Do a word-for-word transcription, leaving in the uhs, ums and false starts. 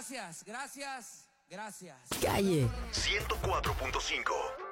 Gracias, gracias, gracias. Calle ciento cuatro punto cinco.